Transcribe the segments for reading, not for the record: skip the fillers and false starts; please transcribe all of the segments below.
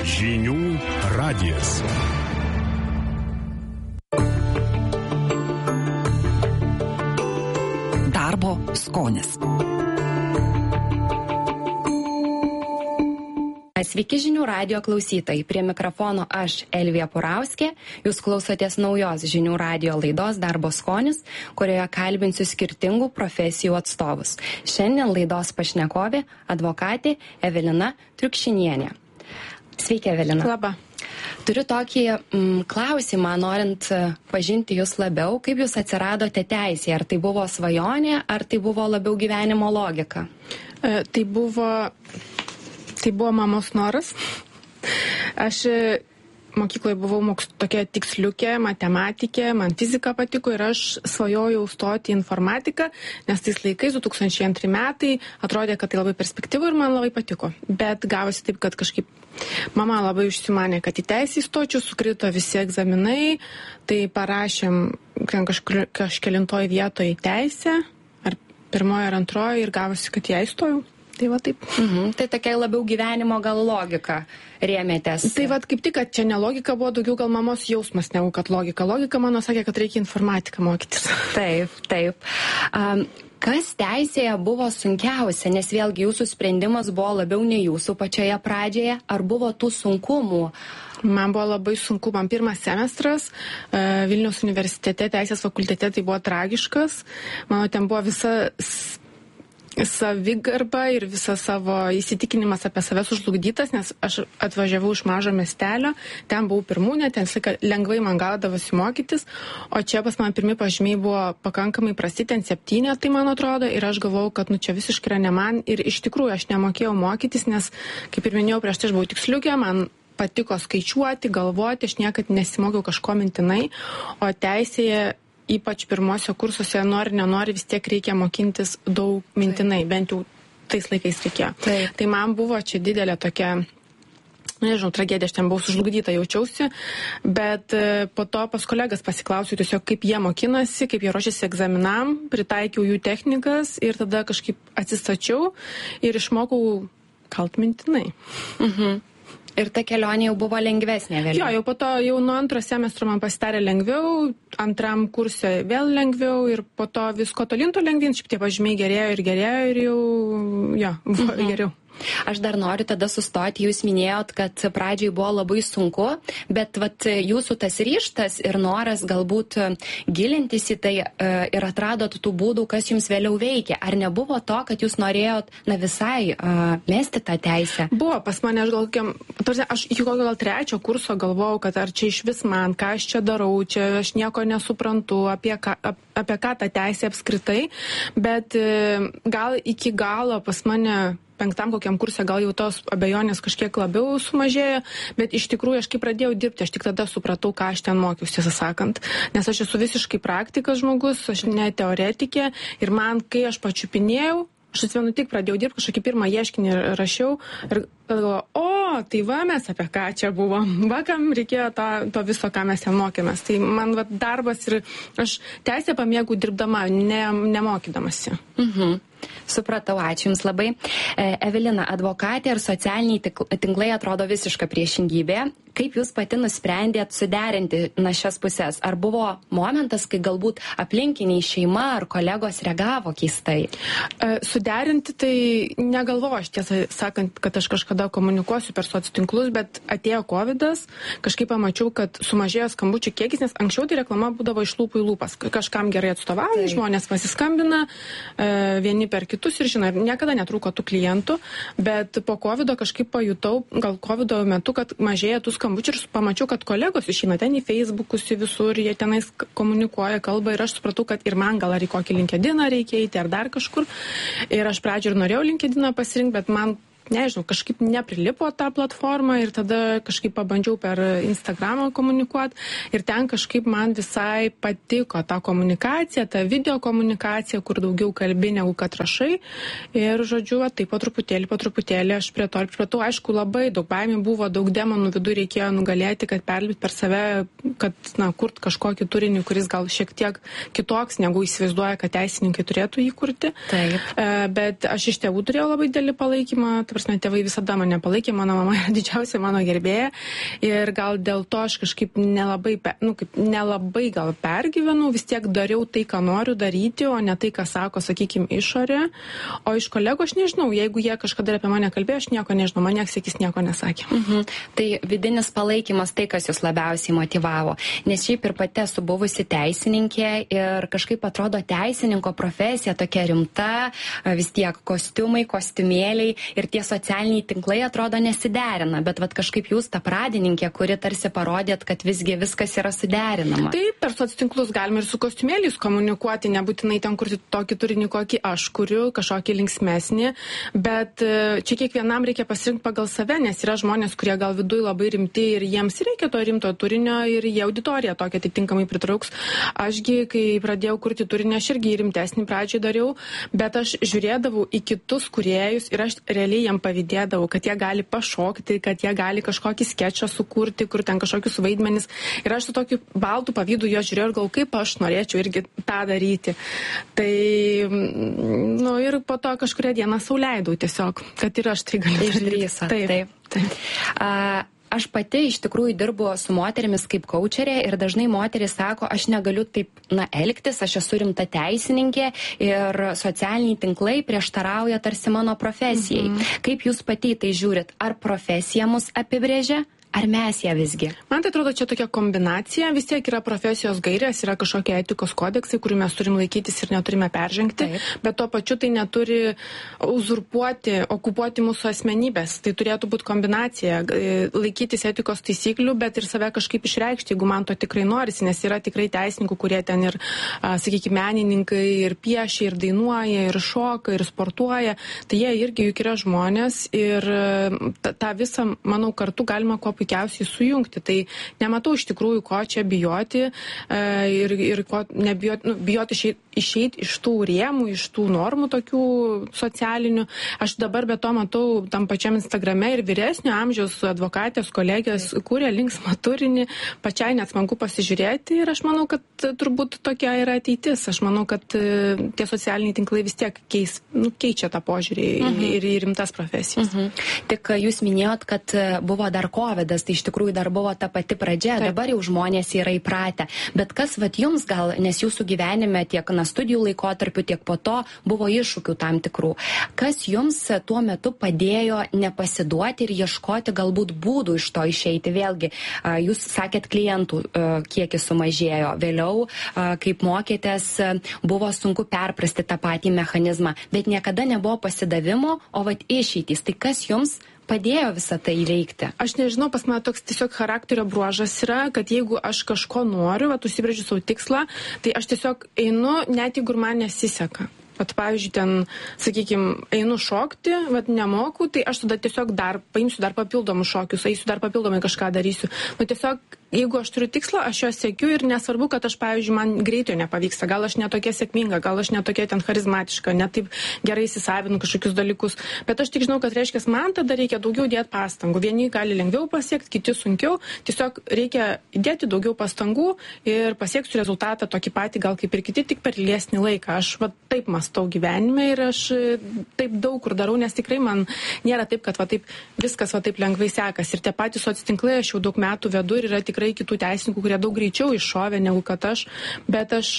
Žinių radijas. Darbo skonis. Sveiki žinių radijo klausytojai. Prie mikrofono aš, Elvija Purauskė. Jūs klausotės naujos žinių radijo laidos Darbo skonis, kurioje kalbinsiu skirtingų profesijų atstovus. Šiandien laidos pašnekovė advokatė Evelina Triukšinienė. Sveiki, Evelina. Labą. Turiu tokį klausimą, norint pažinti jūs labiau. Kaip jūs atsiradote teisėje? Ar tai buvo svajonė, ar tai buvo labiau gyvenimo logika? Tai buvo mamos noras. Aš mokykloje buvau tokia tiksliukė, matematikė, man fizika patiko ir aš svajojau stoti į informatiką, nes tais laikais 2002 metai atrodė, kad tai labai perspektyvu ir man labai patiko. Bet gavosi taip, kad kažkaip mama labai užsimanė, kad į teisę įstočiau, sukrito visi egzaminai, tai parašėm kažkelintoj vietoje į teisę, ar pirmoje ar antroje ir gavosi, kad ją įstojau. Tai va taip. Tai tokia labiau gyvenimo gal logika rėmėtės. Tai va kaip tik, kad čia ne logika buvo, daugiau gal mamos jausmas negu kad logika. Logika mano sakė, kad reikia informatiką mokytis. Taip. Kas teisėje buvo sunkiausia, nes vėlgi jūsų sprendimas buvo labiau ne jūsų pačioje pradžioje, ar buvo tų sunkumų? Man buvo labai sunku, man pirmas semestras Vilniaus universitete, teisės fakultete, tai buvo tragiškas. Mano ten buvo visa savigarba ir visas savo įsitikinimas apie save sužlugdytas, nes aš atvažiavau iš mažo miestelio, ten buvau pirmūnė, ten lengvai man gaudavosi mokytis, o čia pas man pirmi pažymiai buvo pakankamai prasti, ten 7, tai man atrodo, ir aš galvojau, kad čia visiškai yra ne man, ir iš tikrųjų aš nemokėjau mokytis, nes, kaip ir minėjau, prieš tai aš buvau tiksliukė, man patiko skaičiuoti, galvoti, aš niekad nesimokiau kažko mintinai, o teisėje ypač pirmosios kursuose nenori, vis tiek reikia mokintis daug mintinai, bent jau tais laikais reikėjo. Tai man buvo čia didelė tokia, nežinau, tragedija, aš ten buvau sužlugdyta, jaučiausi, bet po to pas kolegas pasiklausiau tiesiog, kaip jie mokinasi, kaip jie ruošiasi egzaminam, pritaikiau jų technikas ir tada kažkaip atsistačiau ir išmokau kalt mintinai. Ir ta kelionė jau buvo lengvesnė vėliau? Jo, jau po to, jau nuo antro semestro man pasidarė lengviau, antram kurse vėl lengviau ir po to visko tolinto lengvint, šiaip tie pažymiai gerėjo ir jau, buvo geriau. Aš dar noriu tada sustoti, jūs minėjot, kad pradžiai buvo labai sunku, bet jūsų tas ryžtas ir noras galbūt gilintis į tai ir atradot tų būdų, kas jums vėliau veikia. Ar nebuvo to, kad jūs norėjot visai mesti tą teisę? Buvo pas mane, aš iki kokio gal 3 kurso galvojau, kad ar čia iš vis man, ką aš čia darau, čia aš nieko nesuprantu, apie ką ta teisė apskritai, bet gal iki galo pas mane 5 kokiam kurse gal jau tos abejonės kažkiek labiau sumažėjo, bet iš tikrųjų aš kai pradėjau dirbti, aš tik tada supratau, ką aš ten mokiausi, tiesą sakant. Nes aš esu visiškai praktikas žmogus, aš ne teoretikė ir man, kai aš pačiupinėjau, aš atsimenu tik pradėjau dirbti, kažkokį pirmą ieškinį rašiau ir galvojau, tai va mes apie ką čia buvo, va kam reikėjo to viso, ką mes ten mokėmės. Tai man darbas ir aš teisę pamėgau dirbdama, nemokydamasi. Supratau, ačiū Jums labai. Evelina, advokatė ir socialiniai tinklai atrodo visiška priešingybė. Kaip Jūs pati nusprendėt suderinti šias pusės? Ar buvo momentas, kai galbūt aplinkiniai šeima ar kolegos reagavo keistai? Suderinti tai negalvoju, aš tiesą sakant, kad aš kažkada komunikuosiu per soc tinklus, bet atėjo covidas, kažkaip pamačiau, kad sumažėjo skambučių kiekis, nes anksčiau tai reklama būdavo iš lūpų į lūpas. Kažkam gerai atstovauja, žmonės pasiskambina, vieni per kitus ir žinai, niekada netrūko tų klientų, bet po covido kažkaip pajutau, gal covido metu, kad mažėja tų skambučių ir pamačiau, kad kolegos išeina ten į Facebookus, į visur, jie tenais komunikuoja, kalba ir aš supratau, kad ir man gal ar į kokį LinkedIną reikia eiti ar dar kažkur. Ir aš pradžioje ir norėjau LinkedIną pasirinkti, bet man nežinau, kažkaip neprilipo tą platformą ir tada kažkaip pabandžiau per Instagramą komunikuoti ir ten kažkaip man visai patiko ta komunikacija, ta video komunikacija, kur daugiau kalbi negu kad rašai ir žodžiu, taip po truputėlį aš prie to, aišku, labai daug baimių buvo, daug demonų vidų reikėjo nugalėti, kad perlipti per save kad kurt kažkokį turinį, kuris gal šiek tiek kitoks, negu įsivaizduoja, kad teisininkai turėtų jį kurti. Taip. Bet aš iš tėvų turėjau labai didelį palaikymą, ta prasme, tėvai visada mane palaikė, mano mama yra didžiausia mano gerbėja ir gal dėl to aš kažkaip nelabai gal pergyvenau, vis tiek dariau tai, ką noriu daryti, o ne tai, ką sako, sakykime, išorė. O iš kolegų aš nežinau, jeigu jie kažkada apie mane kalbėjo, aš nieko nežinau, man nieks sakys nieko nesakė. Tai vidinis palaikymas tai, kas jūs labiausiai motyvavo. Nes šiaip ir pati esu buvusi teisininkė ir kažkaip atrodo teisininko profesija tokia rimta, vis tiek kostiumai, kostiumėliai ir tie socialiniai tinklai atrodo nesiderina, bet kažkaip jūs ta pradininkė, kuri tarsi parodėt, kad visgi viskas yra suderinama. Taip, per socialinius galima ir su kostiumėliais komunikuoti, nebūtinai ten kurti tokį turinį, kokį aš kuriu, kažkokį linksmesnį, bet čia kiekvienam reikia pasirinkti pagal save, nes yra žmonės, kurie gal viduj labai rimti ir jiems reikia to rimto turinio ir jie auditoriją tokią atitinkamai pritrauks. Ašgi, kai pradėjau kurti turinį, aš irgi rimtesnį pradžiai dariau, bet aš žiūrėdavau į kitus kūrėjus ir aš realiai jam pavydėdavau, kad jie gali pašokti, kad jie gali kažkokį skečą sukurti, kur ten kažkokius vaidmenis. Ir aš su tokiu baltų pavydu jo žiūrėjau ir gal kaip aš norėčiau irgi tą daryti. Tai, ir po to kažkuria diena sau leidau tiesiog, kad ir aš tai galiu daryti. Taip. Aš pati iš tikrųjų dirbu su moterimis kaip kaučerė ir dažnai moteris sako, aš negaliu taip elgtis, aš esu rimta teisininkė ir socialiniai tinklai prieštarauja tarsi mano profesijai. Kaip jūs pati tai žiūrit? Ar profesija mus apibrėžia? Ar mes ją visgi? Man tai atrodo, čia tokia kombinacija, vis tiek yra profesijos gairės, yra kažkokie etikos kodeksai, kurių mes turim laikytis ir neturime peržengti, bet tuo pačiu tai neturi uzurpuoti, okupuoti mūsų asmenybės. Tai turėtų būti kombinacija, laikytis etikos taisyklių, bet ir save kažkaip išreikšti, jeigu man to tikrai norisi, nes yra tikrai teisininkų, kurie ten ir, sakykime, menininkai ir piešia, ir dainuoja, ir šoka, ir sportuoja, tai jie irgi juk yra žmonės ir tą visą, manau, kartu galima kuo puikiausiai sujungti. Tai nematau iš tikrųjų, ko čia bijoti ir ko nebijoti, bijoti išeiti iš tų rėmų, iš tų normų tokių socialinių. Aš dabar be to matau tam pačiam Instagrame ir vyresnio amžiaus advokatės, kolegės kūrė linksmą turinį, pačiai net smagu pasižiūrėti ir aš manau, kad turbūt tokia yra ateitis. Aš manau, kad tie socialiniai tinklai vis tiek keičia tą požiūrį ir į rimtas profesijas. Tik jūs minėjot, kad buvo dar COVID, tai iš tikrųjų dar buvo ta pati pradžia, dabar jau žmonės yra įpratę. Bet kas jums gal, nes jūsų gyvenime tiek studijų laikotarpiu, tiek po to buvo iššūkių tam tikrų. Kas jums tuo metu padėjo nepasiduoti ir ieškoti galbūt būdų iš to išeiti? Vėlgi, jūs sakėt, klientų kiekis sumažėjo. Vėliau, kaip mokėtės, buvo sunku perprasti tą patį mechanizmą, bet niekada nebuvo pasidavimo, o išeitys. Tai kas jums padėjo visą tai įveikti? Aš nežinau, pas mane toks tiesiog charakterio bruožas yra, kad jeigu aš kažko noriu, užsibrėžiu savo tikslą, tai aš tiesiog einu, net jeigu man nesiseka. Pavyzdžiui, ten, sakykime, einu šokti, nemoku, tai aš tada tiesiog paimsiu dar papildomus šokius, eisiu dar papildomai kažką darysiu. Tiesiog, jeigu aš turiu tikslą, aš jo siekiu ir nesvarbu, kad aš, pavyzdžiui, man greitai nepavyksta, gal aš netokia sėkminga, gal aš netokia ten charizmatiška, netaip gerai įsisavinu kažkokius dalykus, bet aš tik žinau, kad reiškia, man tada reikia daugiau dėti pastangų. Vieni gali lengviau pasiekti, kiti sunkiau, tiesiog reikia įdėti daugiau pastangų ir pasieksiu rezultatą tokį patį, gal kaip ir kiti, tik per ilgesnį laiką. Aš taip mąstau gyvenime ir aš taip daug kur darau, nes tikrai man nėra taip, kad taip viskas taip lengvai sekas. Ir tie patys socialinklai aš jau daug metų vedu ir yra tikrai kitų teisininkų, kurie daug greičiau iššovė negu kad aš, bet aš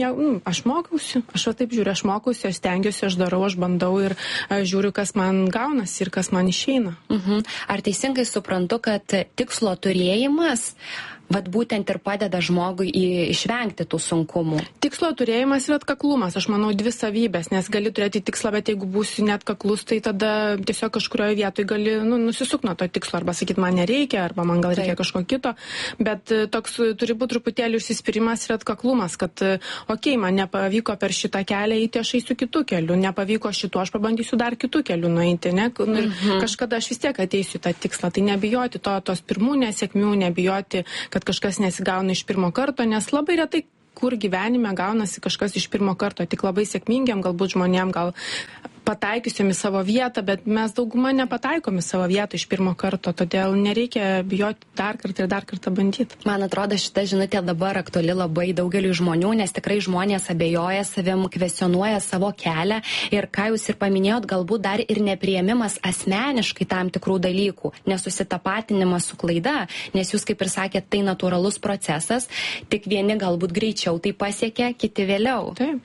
mokausi, aš taip žiūriu, aš mokausi, aš stengiuosi, aš darau, aš bandau ir žiūriu, kas man gaunasi ir kas man išeina. Ar teisingai suprantu, kad tikslo turėjimas būtent ir padeda žmogui išvengti tų sunkumų? Tikslo turėjimas ir atkaklumas, aš manau, dvi savybės, nes gali turėti tikslą, bet jeigu būsi neatkaklus, tai tada tiesiog kažkurioje vietoje gali nusisukti nuo to tikslo, arba sakyti, man nereikia, arba man gal reikia kažko kito, bet toks turi būti truputėlį užsispyrimas ir atkaklumas, kad man nepavyko per šitą kelią eiti, aš eisiu kitų kelių, nepavyko šituo, aš pabandysiu dar kitų kelių nueiti, ne? Kažkada aš vis tiek ateisiu tą tikslą, tai nebijoti tos pirmų nesėkmių, nebijoti, kad kažkas nesigauna iš pirmo karto, nes labai retai kur gyvenime gaunasi kažkas iš pirmo karto, tik labai sėkmingiam galbūt žmonėm gal pataikiusiam į savo vietą, bet mes dauguma nepataikom į savo vietą iš pirmo karto, todėl nereikia bijoti dar kartą bandyti. Man atrodo, šita žinutė dabar aktuali labai daugeliu žmonių, nes tikrai žmonės abejoja savim, kvestionuoja savo kelią ir ką jūs ir paminėjot, galbūt dar ir nepriėmimas asmeniškai tam tikrų dalykų, nesusitapatinimas su klaida, nes jūs kaip ir sakėt, tai natūralus procesas, tik vieni galbūt greičiau tai pasiekia, kiti vėliau. Taip.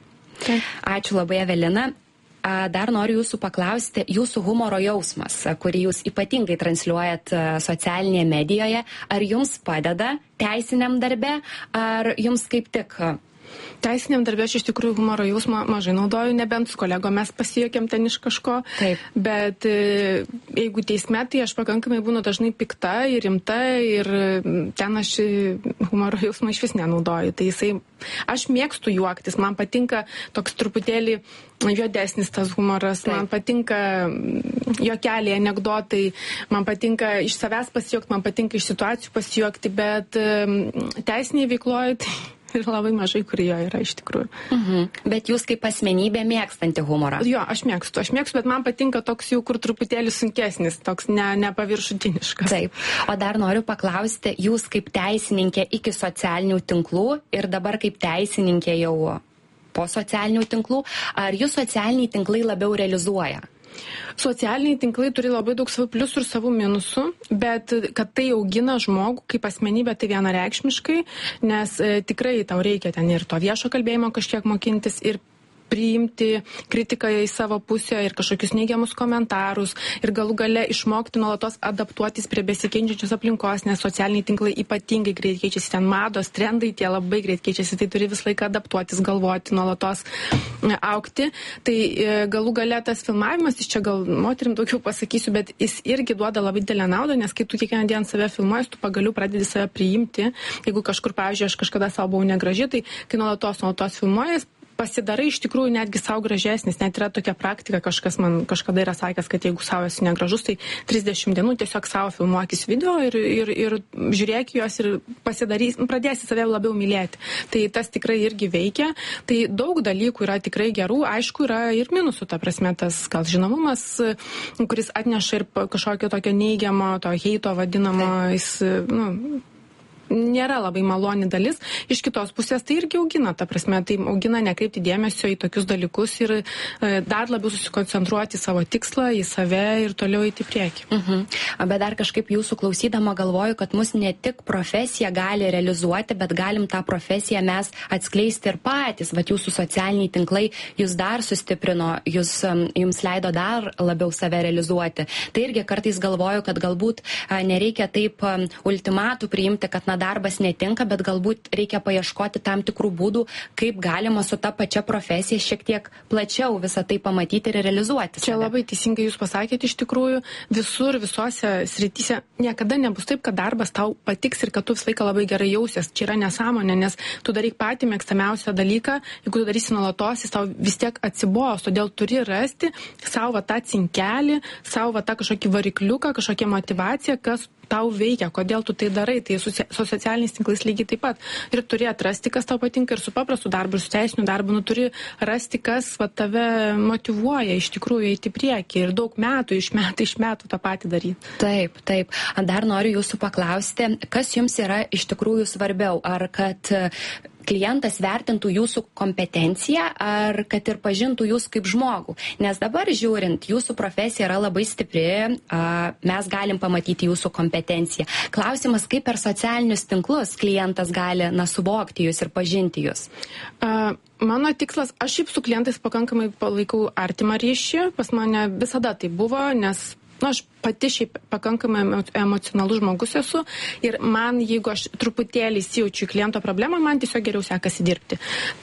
Ačiū labai, Evelina. Dar noriu jūsų paklausti, jūsų humoro jausmas, kurį jūs ypatingai transliuojat socialinėje medijoje, ar jums padeda teisiniam darbe, ar jums kaip tik? Teisiniam darbė aš iš tikrųjų humoro jausmą mažai naudoju, nebent su kolego mes pasijuokėm ten iš kažko. Taip. Bet jeigu teisme, tai aš pakankamai būnu dažnai pikta ir rimta ir ten aš humoro jausmą iš vis nenaudoju. Tai aš mėgstu juoktis, man patinka toks truputėlį juodesnis tas humoras, taip. Man patinka juokeliai, anekdotai, man patinka iš savęs pasijuokti, man patinka iš situacijų pasijuokti, bet teisiniai veikloje tai ir labai mažai, kur jo yra iš tikrųjų. Bet jūs kaip asmenybė mėgstanti humorą? Jo, aš mėgstu, bet man patinka toks jau, kur truputėlį sunkesnis, toks nepaviršutiniškas. Taip. O dar noriu paklausti, jūs kaip teisininkė iki socialinių tinklų ir dabar kaip teisininkė jau po socialinių tinklų, ar jūs socialiniai tinklai labiau realizuoja? Socialiniai tinklai turi labai daug savų pliusų ir savų minusų, bet kad tai augina žmogų kaip asmenybę, tai vienareikšmiškai, nes tikrai tau reikia ten ir to viešo kalbėjimo kažkiek mokintis ir priimti kritiką į savo pusę ir kažkokius neigiamus komentarus ir galų gale išmokti nuolatos adaptuotis prie besikeičiančios aplinkos, nes socialiniai tinklai ypatingai greit keičiasi, ten mados, trendai tie labai greit keičiasi, tai turi visą laiką adaptuotis, galvoti, nuolatos augti. Tai galų gale tas filmavimas, iš čia gal moterim daugiau pasakysiu, bet jis irgi duoda labai didelę naudą, nes kai tu kiekvieną dieną save filmuoji, tu pagaliau pradedi save priimti. Jeigu kažkur, pavyzdžiui, aš kažkada savo buvau negraži, tai kai nuolatos filmuojas, pasidarai iš tikrųjų netgi savo gražesnis, net yra tokia praktika, kažkas man kažkada yra sakęs, kad jeigu savo esi negražus, tai 30 dienų tiesiog savo filmuokis video ir žiūrėk juos ir pradėsi save labiau mylėti. Tai tas tikrai irgi veikia. Tai daug dalykų yra tikrai gerų, aišku, yra ir minusų, ta prasme, tas gal žinomumas, kuris atneša ir kažkokio tokio neigiamo, to heito vadinamo, jis, nėra labai maloni dalis. Iš kitos pusės tai irgi augina, ta prasme, tai augina nekreipti dėmesio į tokius dalykus ir dar labiau susikoncentruoti į savo tikslą, į save ir toliau eiti į priekį. Bet dar kažkaip jūsų klausydama galvoju, kad mus ne tik profesija gali realizuoti, bet galim tą profesiją mes atskleisti ir patys. Vat jūsų socialiniai tinklai jūs dar sustiprino, jums leido dar labiau save realizuoti. Tai irgi kartais galvoju, kad galbūt nereikia taip ultimatų priimti, kad darbas netinka, bet galbūt reikia paieškoti tam tikrų būdų, kaip galima su ta pačia profesija šiek tiek plačiau visą tai pamatyti ir realizuoti. Čia labai teisingai jūs pasakėte, iš tikrųjų, visose srityse niekada nebus taip, kad darbas tau patiks ir kad tu visą laiką labai gerai jausies. Čia yra nesąmonė, nes tu daryk patį mėgstamiausią dalyką, jeigu tu darysi nuolatos, jis tau vis tiek atsibos, todėl turi rasti savo tą cinkelį, savo tą kažkokį varikliuką, kažkokią motivaciją, kas tau veikia, kodėl tu tai darai, tai su socialiniais tinklais lygiai taip pat. Ir turi atrasti, kas tau patinka ir su paprastu darbu, ir su teisiniu darbu, turi rasti, kas tave motyvuoja iš tikrųjų eiti priekį ir daug metų, iš metų tą patį daryti. Taip. Dar noriu jūsų paklausti, kas jums yra iš tikrųjų svarbiau, ar kad klientas vertintų jūsų kompetenciją, ar kad ir pažintų jūs kaip žmogų. Nes dabar žiūrint, jūsų profesija yra labai stipri, mes galim pamatyti jūsų kompetenciją. Klausimas, kaip per socialinius tinklus klientas gali suvokti jūs ir pažinti jūs? Mano tikslas, aš šiaip su klientais pakankamai palaikau artimą ryšį, pas mane visada tai buvo, nes aš pati šiaip pakankamai emocionalus žmogus esu ir man, jeigu aš truputėlį įsijaučiu kliento problemą, man tiesiog geriau sekasi dirbti.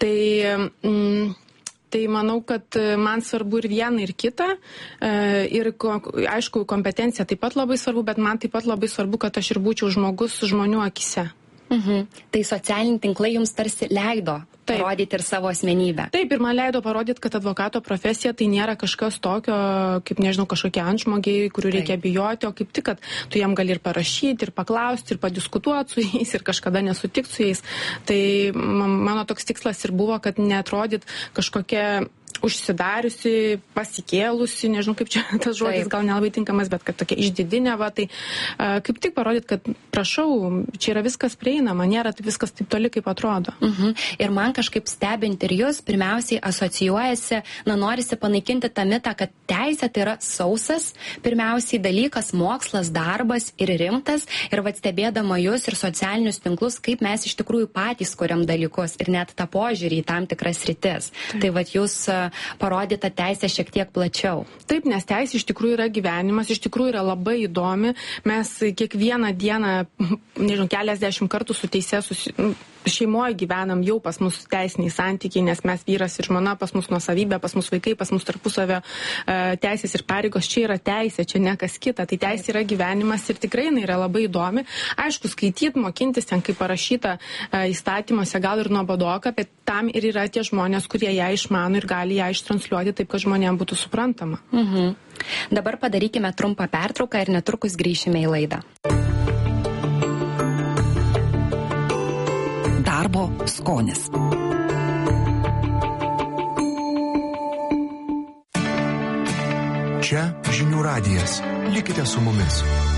Tai manau, kad man svarbu ir viena, ir kita. Ir aišku, kompetencija taip pat labai svarbu, bet man taip pat labai svarbu, kad aš ir būčiau žmogus žmonių akise. Tai socialiniai tinklai jums tarsi leido parodyti ir savo asmenybę. Taip, ir man leido parodyti, kad advokato profesija tai nėra kažkas tokio, kaip nežinau, kažkokie antžmogiai, kurių reikia bijoti, o kaip tik, kad tu jam gali ir parašyti, ir paklausti, ir padiskutuoti su jais, ir kažkada nesutikti su jais. Tai mano toks tikslas ir buvo, kad neatrodyt kažkokia užsidariusi, pasikėlusi, nežinau kaip čia tas žodis gal nelabai tinkamas, bet kad tokia išdidinė, tai kaip tik parodyt, kad prašau, čia yra viskas prieinama, nėra viskas taip toli, kaip atrodo. Ir man kažkaip stebint ir jūs, pirmiausiai asocijuojasi, norisi panaikinti tą mitą, kad teisė tai yra sausas, pirmiausiai dalykas, mokslas, darbas ir rimtas, ir stebėdama jūs ir socialinius tinklus, kaip mes iš tikrųjų patys kuriam dalykus ir net tą požiūrį į tam tikras sritis. Tai jūs parodyta teisę šiek tiek plačiau. Taip, nes teisė iš tikrųjų yra gyvenimas, iš tikrųjų yra labai įdomi. Mes kiekvieną dieną, nežinau, keliasdešimt kartų su teise šeimoje gyvenam, jau pas mus teisiniai santykiai, nes mes vyras ir žmona, pas mus nuosavybė, pas mus vaikai, pas mus tarpusavio teisės ir pareigos. Čia yra teisė, čia ne kas kita. Tai teisė yra gyvenimas ir tikrai jinai yra labai įdomi. Aišku, skaityti, mokintis ten, kaip parašyta įstatymuose, gal ir nuobodoka, bet tam ir yra tie žmonės, kurie ją išmano ir gali ją ištransliuoti taip, kad žmonėms būtų suprantama. Dabar padarykime trumpą pertrauką ir netrukus grįšime į laidą. Darbo skonis. Čia Žinių radijas. Likite su mumis.